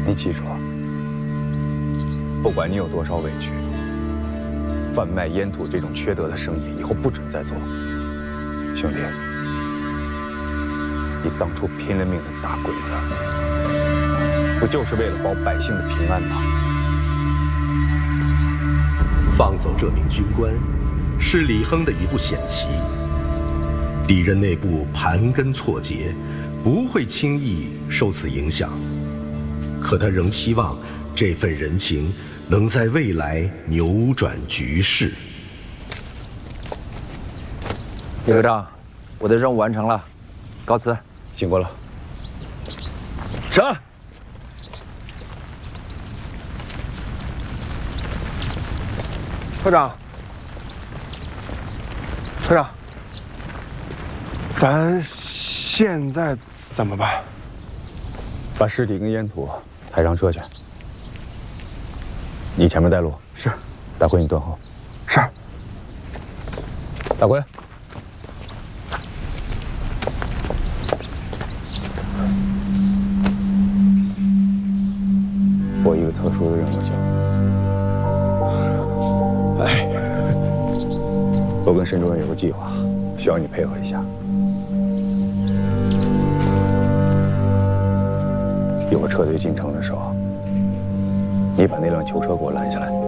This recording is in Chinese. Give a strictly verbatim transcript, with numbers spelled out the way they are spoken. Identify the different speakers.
Speaker 1: 你记住，不管你有多少委屈，贩卖烟土这种缺德的生意，以后不准再做。兄弟，你当初拼了命的打鬼子，不就是为了保百姓的平安吗？
Speaker 2: 放走这名军官，是李亨的一步险棋。敌人内部盘根错节，不会轻易受此影响。可他仍期望这份人情能在未来扭转局势。
Speaker 3: 李科长，我的任务完成了，告辞。
Speaker 1: 辛苦了。
Speaker 3: 上。
Speaker 4: 科长，科长，咱现在怎么办？
Speaker 1: 把尸体跟烟土抬上车去。你前面带路。
Speaker 4: 是。
Speaker 1: 大奎，你断后。
Speaker 4: 是。
Speaker 1: 大奎。我一个特殊的任务项目。哎，我跟沈主任有个计划，需要你配合一下。有个车队进城的时候，你把那辆囚车给我拦下来。